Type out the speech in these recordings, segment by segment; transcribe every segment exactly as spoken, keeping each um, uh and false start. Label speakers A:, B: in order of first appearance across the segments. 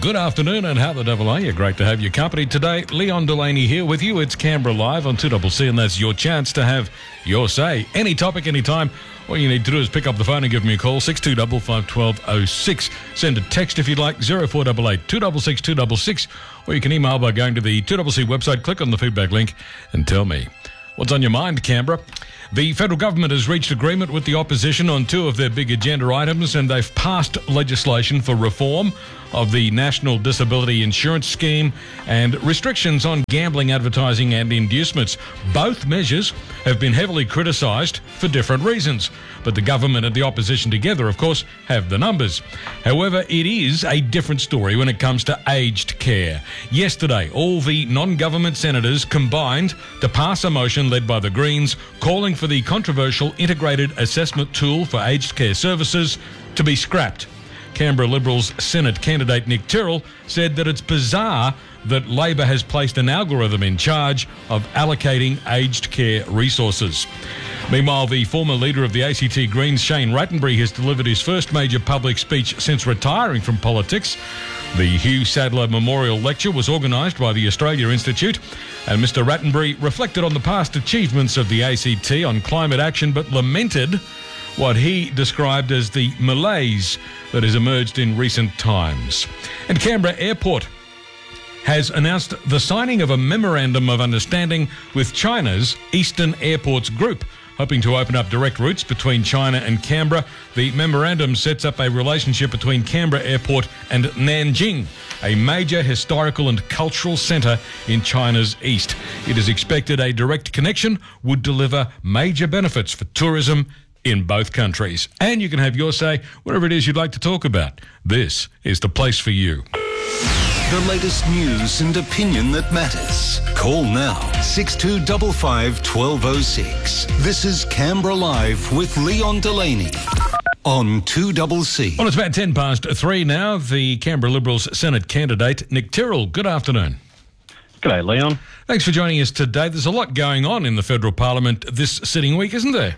A: Good afternoon, and how the devil are you? Great to have your company today. Leon Delaney here with you. It's Canberra Live on two C C, and that's your chance to have your say. Any topic, anytime. All you need to do is pick up the phone and give me a call, six two five five, one two zero six. Send a text if you'd like, zero four eight eight, two six six, two six six, or you can email by going to the two C C website, click on the feedback link, and tell me what's on your mind, Canberra. The federal government has reached agreement with the opposition on two of their big agenda items, and they've passed legislation for reform of the National Disability Insurance Scheme and restrictions on gambling, advertising and inducements. Both measures have been heavily criticised for different reasons, but the government and the opposition together, of course, have the numbers. However, it is a different story when it comes to aged care. Yesterday, all the non-government senators combined to pass a motion led by the Greens calling for the controversial integrated assessment tool for aged care services to be scrapped. Canberra Liberals Senate candidate Nick Tyrrell said that it's bizarre that Labor has placed an algorithm in charge of allocating aged care resources. Meanwhile, the former leader of the A C T Greens, Shane Rattenbury, has delivered his first major public speech since retiring from politics. The Hugh Sadler Memorial Lecture was organised by the Australia Institute, and Mister Rattenbury reflected on the past achievements of the A C T on climate action, but lamented what he described as the malaise that has emerged in recent times. And Canberra Airport has announced the signing of a memorandum of understanding with China's Eastern Airports Group, hoping to open up direct routes between China and Canberra. The memorandum sets up a relationship between Canberra Airport and Nanjing, a major historical and cultural centre in China's east. It is expected a direct connection would deliver major benefits for tourism in both countries. And you can have your say, whatever it is you'd like to talk about. This is the place for you.
B: The latest news and opinion that matters. Call now, six two five five, one two zero six. This is Canberra Live with Leon Delaney on two C C.
A: Well, it's about ten past three now. The Canberra Liberals Senate candidate, Nick Tyrrell. Good afternoon.
C: G'day, Leon.
A: Thanks for joining us today. There's a lot going on in the federal parliament this sitting week, isn't there?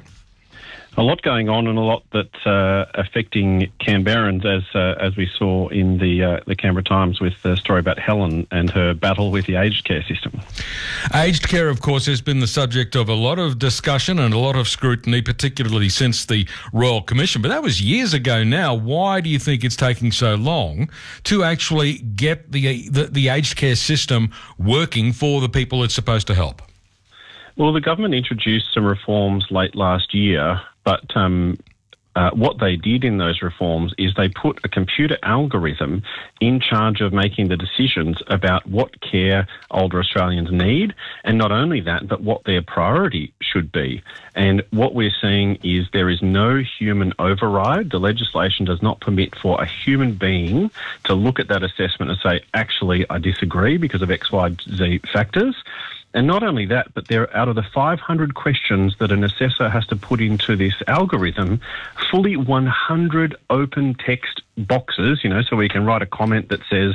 C: A lot going on and a lot that's uh, affecting Canberrans, as uh, as we saw in the uh, the Canberra Times with the story about Helen and her battle with the aged care system.
A: Aged care, of course, has been the subject of a lot of discussion and a lot of scrutiny, particularly since the Royal Commission. But that was years ago now. Why do you think it's taking so long to actually get the the, the aged care system working for the people it's supposed to help?
C: Well, the government introduced some reforms late last year. But um, uh, what they did in those reforms is they put a computer algorithm in charge of making the decisions about what care older Australians need, and not only that, but what their priority should be. And what we're seeing is there is no human override. The legislation does not permit for a human being to look at that assessment and say, actually, I disagree because of X, Y, Z factors. And not only that, but there, out of the five hundred questions that an assessor has to put into this algorithm, fully one hundred open text boxes, you know, so we can write a comment that says,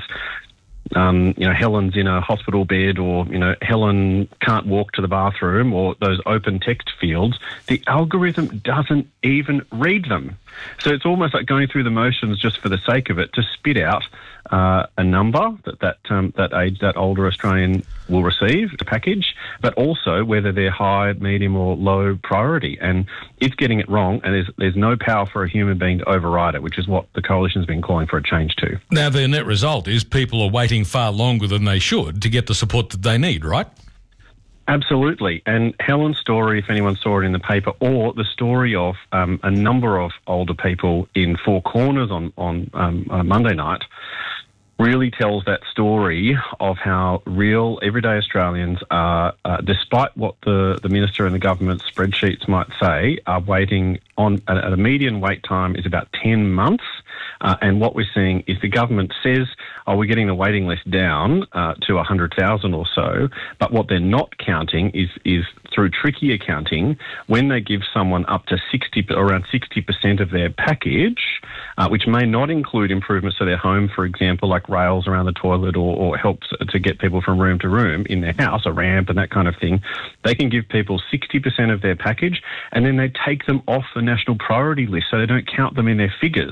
C: um, you know, Helen's in a hospital bed, or, you know, Helen can't walk to the bathroom, or those open text fields, the algorithm doesn't even read them. So it's almost like going through the motions just for the sake of it to spit out uh, a number that that um, that age that older Australian will receive, a package, but also whether they're high, medium or low priority. And it's getting it wrong, and there's there's no power for a human being to override it, which is what the coalition's been calling for a change to.
A: Now, the net result is people are waiting far longer than they should to get the support that they need, right?
C: Absolutely. And Helen's story, if anyone saw it in the paper, or the story of um, a number of older people in Four Corners on, on um, uh, Monday night, really tells that story of how real everyday Australians are, uh, despite what the, the minister and the government spreadsheets might say, are waiting on at, at a median wait time is about ten months. Uh, and what we're seeing is the government says, oh, we're getting the waiting list down uh, to one hundred thousand or so, but what they're not counting is is through tricky accounting, when they give someone up to sixty, around sixty percent of their package, uh, which may not include improvements to their home, for example, like rails around the toilet, or, or helps to get people from room to room in their house, a ramp and that kind of thing, they can give people sixty percent of their package, and then they take them off the national priority list, so they don't count them in their figures.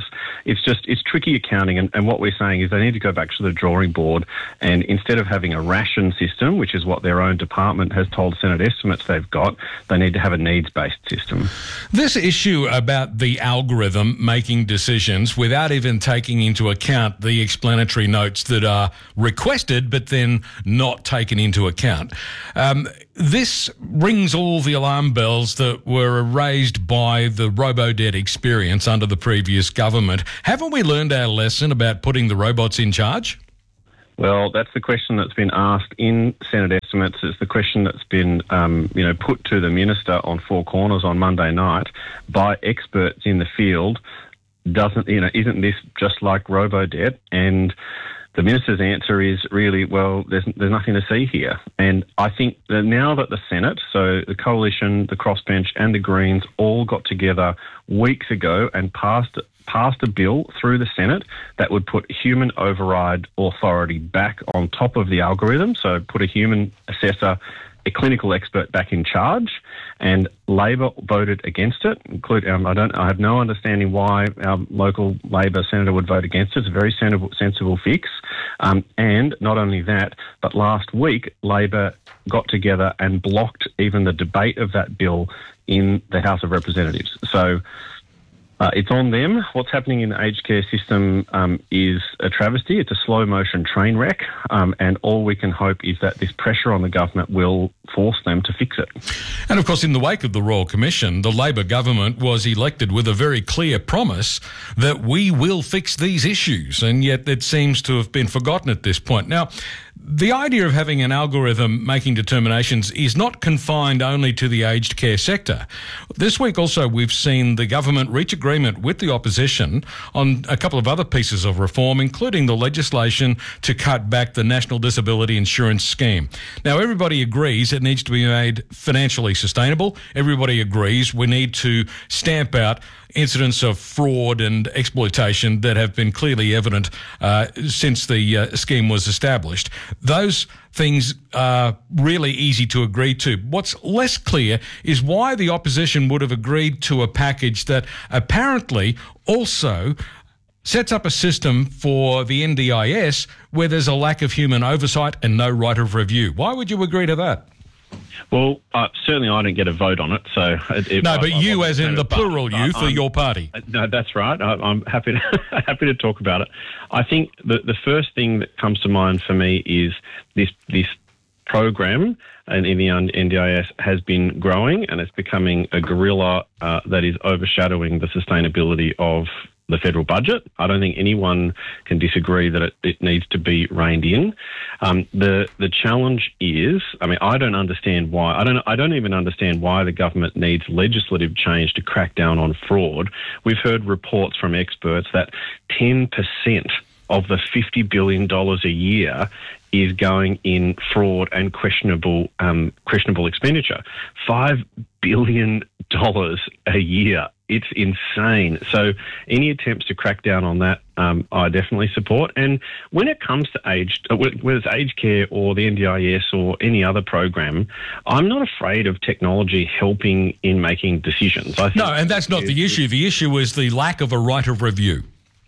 C: it's just it's tricky accounting. And, and what we're saying is they need to go back to the drawing board, and instead of having a ration system, which is what their own department has told Senate estimates they've got, they need to have a needs-based system.
A: This issue about the algorithm making decisions without even taking into account the explanatory notes that are requested but then not taken into account. Um, this rings all the alarm bells that were raised by the robo-debt experience under the previous government. Haven't we learned our lesson about putting the robots in charge?
C: Well, that's the question that's been asked in Senate estimates. It's the question that's been, um, you know, put to the minister on Four Corners on Monday night by experts in the field. Doesn't, you know, isn't this just like robo-debt? And the minister's answer is really, well, there's there's nothing to see here. And I think that now that the Senate, so the Coalition, the Crossbench and the Greens all got together weeks ago and passed passed a bill through the Senate that would put human override authority back on top of the algorithm, so put a human assessor, a clinical expert back in charge, and Labor voted against it. Include, um, I don't, I have no understanding why our local Labor senator would vote against it. It's a very sensible, sensible fix. Um, and not only that, but last week Labor got together and blocked even the debate of that bill in the House of Representatives. So Uh, it's on them. What's happening in the aged care system um, is a travesty. It's a slow motion train wreck, um, and all we can hope is that this pressure on the government will force them to fix it.
A: And of course, in the wake of the Royal Commission, the Labor government was elected with a very clear promise that we will fix these issues, and yet it seems to have been forgotten at this point. Now, the idea of having an algorithm making determinations is not confined only to the aged care sector. This week also we've seen the government reach agreement with the opposition on a couple of other pieces of reform, including the legislation to cut back the National Disability Insurance Scheme. Now, everybody agrees it needs to be made financially sustainable. Everybody agrees we need to stamp out incidents of fraud and exploitation that have been clearly evident uh, since the uh, scheme was established. Those things are really easy to agree to. What's less clear is why the opposition would have agreed to a package that apparently also sets up a system for the N D I S where there's a lack of human oversight and no right of review. Why would you agree to that?
C: Well, uh, certainly I didn't get a vote on it. So it,
A: no, but
C: I,
A: you,
C: I
A: as in the plural
C: party,
A: you, for
C: I'm,
A: your party.
C: No, that's right. I, I'm happy to happy to talk about it. I think the the first thing that comes to mind for me is this this program and in the N D I S has been growing, and it's becoming a gorilla uh, that is overshadowing the sustainability of the federal budget. I don't think anyone can disagree that it, it needs to be reined in. Um, the the challenge is, I mean, I don't understand why. I don't. I don't even understand why the government needs legislative change to crack down on fraud. We've heard reports from experts that ten percent of the fifty billion dollars a year is going in fraud and questionable um, questionable expenditure. Five billion dollars a year. It's insane. So any attempts to crack down on that, um, I definitely support. And when it comes to aged, whether it's aged care or the N D I S or any other program, I'm not afraid of technology helping in making decisions. I think
A: no, and that's not the issue. The issue is the lack of a right of review.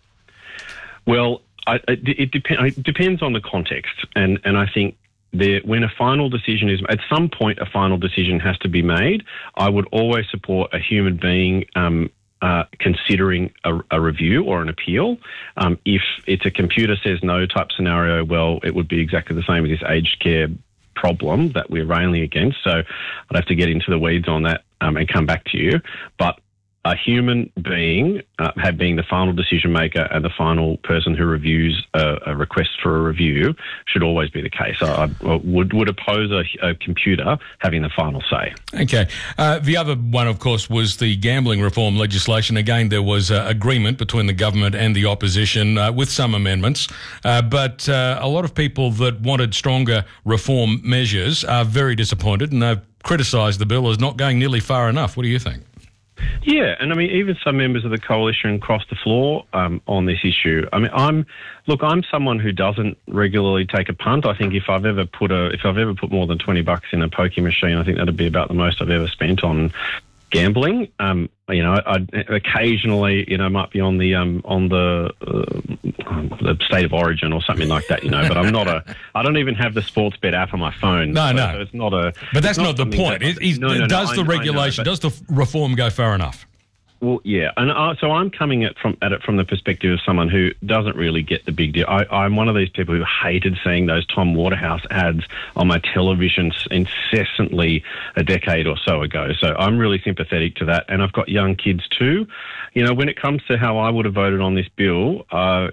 C: Well, I, it, it, dep- it depends on the context, and, and I think there, when a final decision is, at some point a final decision has to be made, I would always support a human being um, uh, considering a, a review or an appeal. Um, if it's a computer says no type scenario, well, it would be exactly the same as this aged care problem that we're railing against. So I'd have to get into the weeds on that um, and come back to you. But a human being, uh, have being the final decision maker and the final person who reviews a, a request for a review should always be the case. I, I would would oppose a, a computer having the final say.
A: Okay. Uh, the other one, of course, was the gambling reform legislation. Again, there was uh, agreement between the government and the opposition uh, with some amendments, uh, but uh, a lot of people that wanted stronger reform measures are very disappointed, and they've criticised the bill as not going nearly far enough. What do you think?
C: Yeah, and I mean, even some members of the coalition crossed the floor um, on this issue. I mean, I'm look, I'm someone who doesn't regularly take a punt. I think if I've ever put a, if I've ever put more than twenty bucks in a pokie machine, I think that'd be about the most I've ever spent on gambling. Um, you know, I occasionally, you know, might be on the um, on the uh, the state of origin or something like that. You know, but I'm not a. I don't even have the Sportsbet app on my phone.
A: No,
C: so,
A: no,
C: so it's not a.
A: But that's
C: not
A: not the point.
C: That,
A: It, is,
C: no, no, no,
A: does
C: I,
A: the
C: I know,
A: regulation,
C: but-
A: does the reform go far enough?
C: Well, yeah, and uh, so I'm coming at from at it from the perspective of someone who doesn't really get the big deal. I, I'm one of these people who hated seeing those Tom Waterhouse ads on my television incessantly a decade or so ago. So I'm really sympathetic to that, and I've got young kids too. You know, when it comes to how I would have voted on this bill, uh,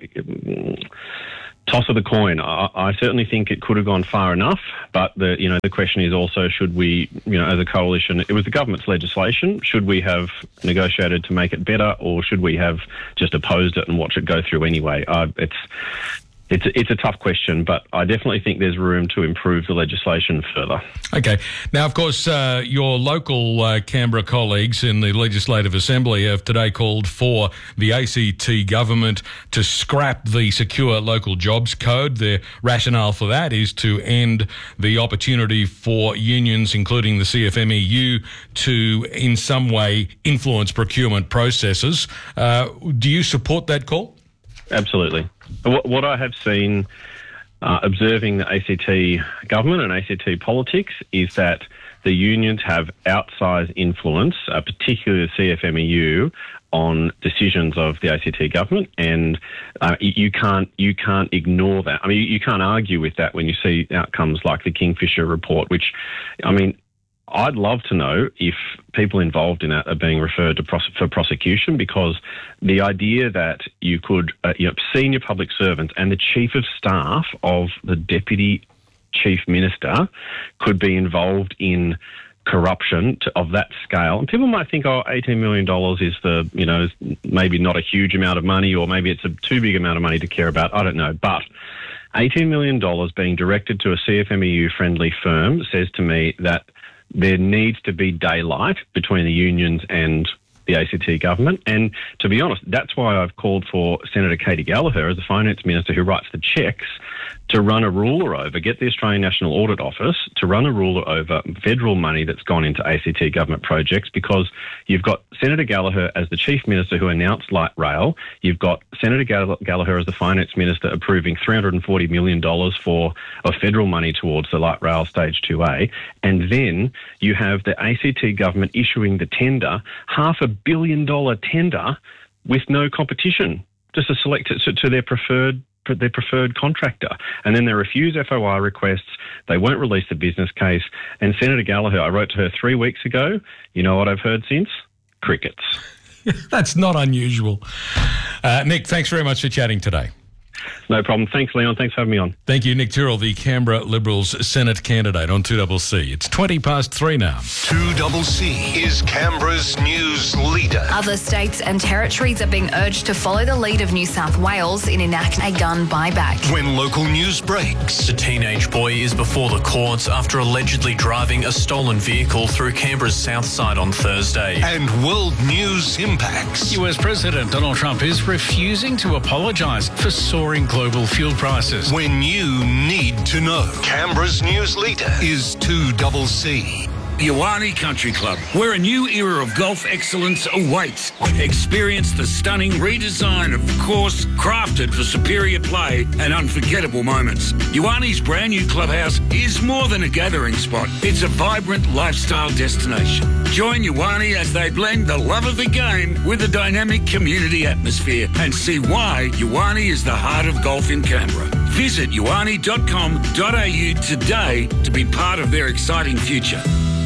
C: toss of the coin. I, I certainly think it could have gone far enough, but the you know the question is also, should we, you know, as a coalition, it was the government's legislation, should we have negotiated to make it better, or should we have just opposed it and watch it go through anyway? Uh, it's It's it's a tough question, but I definitely think there's room to improve the legislation further.
A: Okay. Now, of course, uh, your local uh, Canberra colleagues in the Legislative Assembly have today called for the A C T government to scrap the Secure Local Jobs Code. Their rationale for that is to end the opportunity for unions, including the C F M E U, to in some way influence procurement processes. Uh, do you support that call?
C: Absolutely. What, what I have seen uh, observing the A C T government and A C T politics is that the unions have outsized influence, uh, particularly the C F M E U, on decisions of the A C T government, and uh, you can't you can't ignore that. I mean, you can't argue with that when you see outcomes like the Kingfisher report, which, I mean, I'd love to know if people involved in that are being referred to prose- for prosecution, because the idea that you could, uh, you know, senior public servants and the chief of staff of the deputy chief minister could be involved in corruption to, of that scale. And people might think, oh, eighteen million dollars is the, you know, maybe not a huge amount of money, or maybe it's a too big amount of money to care about. I don't know. But eighteen million dollars being directed to a C F M E U-friendly firm says to me that there needs to be daylight between the unions and the A C T government. And to be honest, that's why I've called for Senator Katie Gallagher, as the finance minister who writes the cheques, to run a ruler over, get the Australian National Audit Office to run a ruler over federal money that's gone into A C T government projects, because you've got Senator Gallagher as the Chief Minister who announced light rail. You've got Senator Gall- Gallagher as the Finance Minister approving three hundred forty million dollars for of federal money towards the light rail Stage two A. And then you have the A C T government issuing the tender, half a billion dollar tender with no competition, just to select it to, to their preferred their preferred contractor. And then they refuse F O I requests. They won't release the business case. And Senator Gallagher, I wrote to her three weeks ago. You know what I've heard since? Crickets.
A: That's not unusual. Uh, Nick, thanks very much for chatting today.
C: No problem. Thanks, Leon. Thanks for having me on.
A: Thank you, Nick Tyrrell, the Canberra Liberals Senate candidate on two C C. It's twenty past three now.
B: two C C is Canberra's news leader.
D: Other states and territories are being urged to follow the lead of New South Wales in enacting a gun buyback.
B: When local news breaks.
E: A teenage boy is before the courts after allegedly driving a stolen vehicle through Canberra's south side on Thursday.
B: And world news impacts.
F: U S President Donald Trump is refusing to apologise for soaring global fuel prices.
B: When you need to know. Canberra's news leader is two C C.
G: Ioane Country Club, where a new era of golf excellence awaits. Experience the stunning redesign of the course, crafted for superior play and unforgettable moments. Ioane's brand new clubhouse is more than a gathering spot. It's a vibrant lifestyle destination. Join Ioane as they blend the love of the game with a dynamic community atmosphere, and see why Ioane is the heart of golf in Canberra. Visit ioane dot com dot a u today to be part of their exciting future.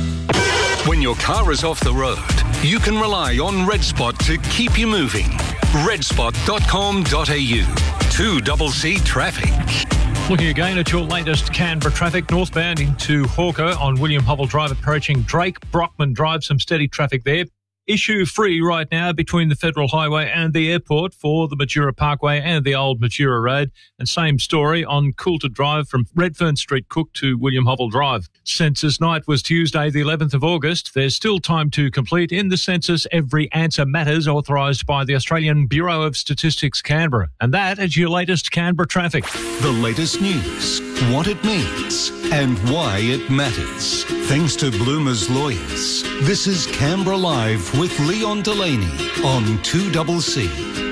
B: When your car is off the road, you can rely on Red Spot to keep you moving. red spot dot com dot a u. two C C traffic.
H: Looking again at your latest Canberra traffic, northbound into Hawker on William Hubble Drive approaching Drake. Brockman Drive, some steady traffic there. issue-free right now between the Federal Highway and the airport for the Matura Parkway and the old Matura Road. And same story on Coulter Drive from Redfern Street Cook to William Hovell Drive. Census night was Tuesday, the eleventh of August. There's still time to complete in the census. Every answer matters, authorised by the Australian Bureau of Statistics Canberra. And that is your latest Canberra traffic.
B: The latest news, what it means, and why it matters. Thanks to Bloomer's Lawyers. This is Canberra Live with Leon Delaney on two C C.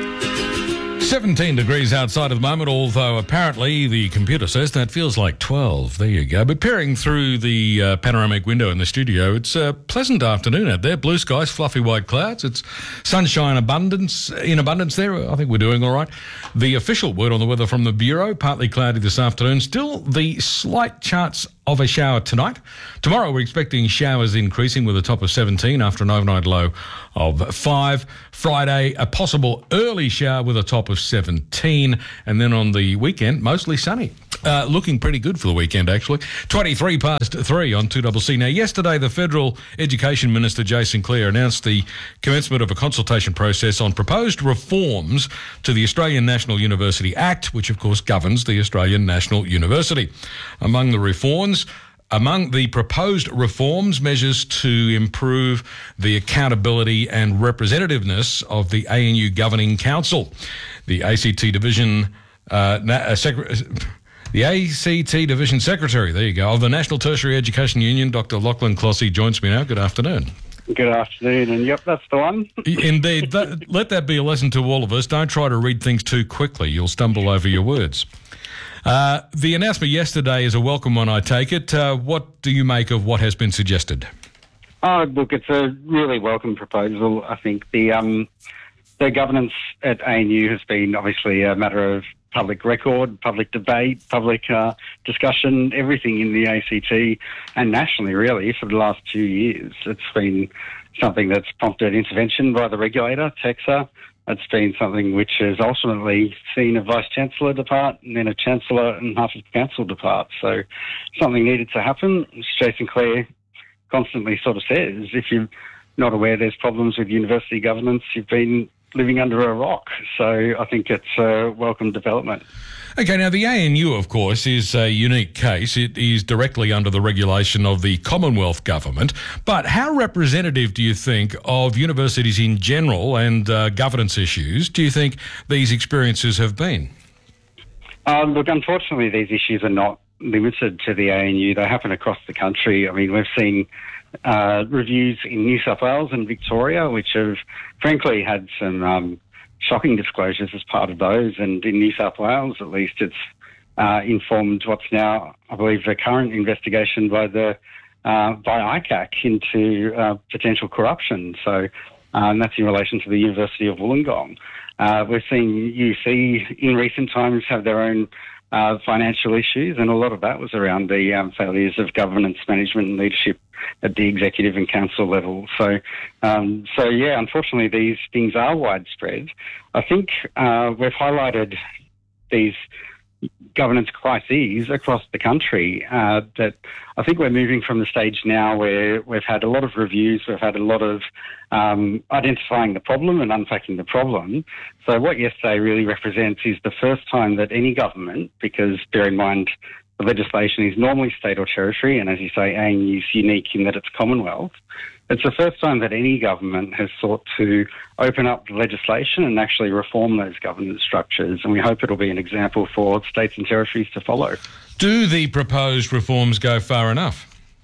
A: seventeen degrees outside at the moment, although apparently the computer says that feels like twelve. There you go. But peering through the uh, panoramic window in the studio, it's a pleasant afternoon out there. Blue skies, fluffy white clouds. It's sunshine abundance in abundance there. I think we're doing all right. The official word on the weather from the Bureau, partly cloudy this afternoon. Still the slight chance of a shower tonight. Tomorrow we're expecting showers increasing with a top of seventeen after an overnight low of five. Friday, a possible early shower with a top of seventeen. And then on the weekend, mostly sunny. Uh, looking pretty good for the weekend, actually. twenty-three past three on two C C. Now, yesterday, the Federal Education Minister, Jason Clare, announced the commencement of a consultation process on proposed reforms to the Australian National University Act, which, of course, governs the Australian National University. Among the reforms, Among the proposed reforms, measures to improve the accountability and representativeness of the A N U Governing Council. The A C T Division uh, uh, Secretary... The A C T Division Secretary, there you go, of the National Tertiary Education Union, Doctor Lachlan Clossy, joins me now. Good afternoon.
I: Good afternoon, and yep, that's the one.
A: Indeed. That, let that be a lesson to all of us. Don't try to read things too quickly. You'll stumble over your words. Uh, the announcement yesterday is a welcome one, I take it. Uh, what do you make of what has been suggested?
I: Oh, look, it's a really welcome proposal. I think the um, the governance at A N U has been obviously a matter of public record, public debate, public uh, discussion, everything in the A C T and nationally, really, for the last two years. It's been something that's prompted intervention by the regulator, TEQSA. It's been something which has ultimately seen a Vice-Chancellor depart and then a Chancellor and half of the Council depart. So something needed to happen. As Jason Clare constantly sort of says, if you're not aware there's problems with university governance, you've been living under a rock. So I think it's a welcome development.
A: Okay, now the A N U, of course, is a unique case. It is directly under the regulation of the Commonwealth Government. But how representative do you think of universities in general and uh, governance issues do you think these experiences have been?
I: Um, look, unfortunately, these issues are not limited to the A N U. They happen across the country. I mean, we've seen uh, reviews in New South Wales and Victoria, which have frankly had some um, shocking disclosures as part of those. And in New South Wales, at least, it's uh, informed what's now, I believe, the current investigation by the uh, by I C A C into uh, potential corruption. So um, that's in relation to the University of Wollongong. Uh, we've seen U C in recent times have their own Uh, financial issues, and a lot of that was around the um, failures of governance, management and leadership at the executive and council level. So, um, so yeah, unfortunately these things are widespread. I think uh, we've highlighted these governance crises across the country uh, that I think we're moving from the stage now where we've had a lot of reviews, we've had a lot of um, identifying the problem and unpacking the problem. So what yesterday really represents is the first time that any government, because bear in mind the legislation is normally state or territory, and as you say, A N U is unique in that it's Commonwealth. It's the first time that any government has sought to open up the legislation and actually reform those governance structures, and we hope it'll be an example for states and territories to follow.
A: Do the proposed reforms go far enough?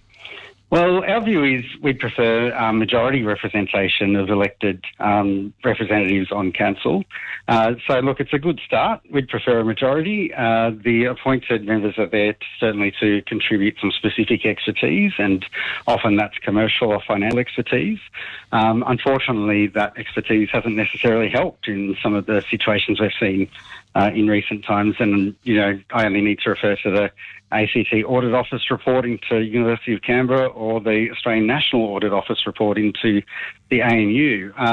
I: Well, our view is we'd prefer um, majority representation of elected um, representatives on council. Uh, so, look, it's a good start. We'd prefer a majority. Uh, the appointed members are there to, certainly to contribute some specific expertise, and often that's commercial or financial expertise. Um, unfortunately, that expertise hasn't necessarily helped in some of the situations we've seen uh, in recent times. And, you know, I only need to refer to the A C T Audit Office reporting to University of Canberra or the Australian National Audit Office reporting to the A N U. Uh,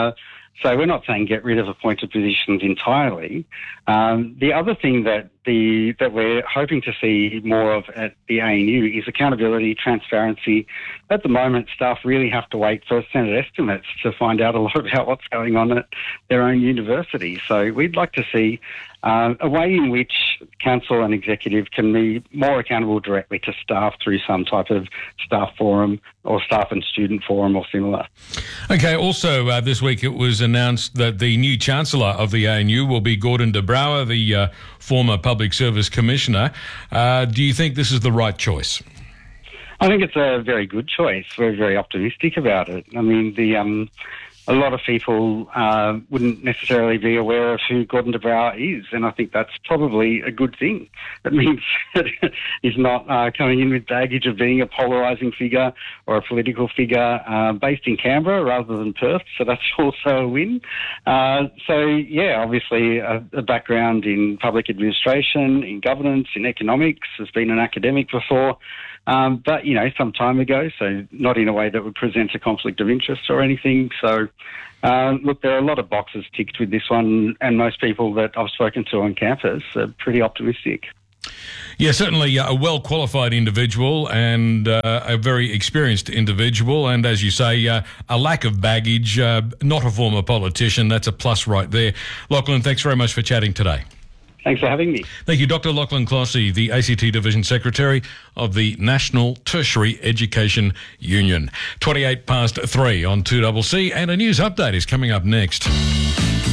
I: So we're not saying get rid of appointed positions entirely. Um, the other thing that the that we're hoping to see more of at the A N U is accountability, transparency. At the moment, staff really have to wait for Senate estimates to find out a lot about what's going on at their own university. So we'd like to see uh, a way in which council and executive can be more accountable directly to staff through some type of staff forum or staff and student forum or similar.
A: Okay, also uh, this week it was announced that the new Chancellor of the A N U will be Gordon de Brouwer, the uh, former Public Service Commissioner. Uh, do you think this is the right choice?
I: I think it's a very good choice. We're very optimistic about it. I mean, the um, a lot of people uh, wouldn't necessarily be aware of who Gordon de Brouwer is, and I think that's probably a good thing. It means that he's not uh, coming in with baggage of being a polarising figure or a political figure uh, based in Canberra rather than Perth, so that's also a win. Uh, so, yeah, obviously a, a background in public administration, in governance, in economics, has been an academic before. Um, but, you know, some time ago, so not in a way that would present a conflict of interest or anything. So, uh, look, there are a lot of boxes ticked with this one, and most people that I've spoken to on campus are pretty optimistic.
A: Yeah, certainly a well-qualified individual and uh, a very experienced individual. And as you say, uh, a lack of baggage, uh, not a former politician. That's a plus right there. Lachlan, thanks very much for chatting today.
I: Thanks for having me.
A: Thank you, Doctor Lachlan Clossy, the A C T Division Secretary of the National Tertiary Education Union. twenty-eight past three on two C C, and a news update is coming up next.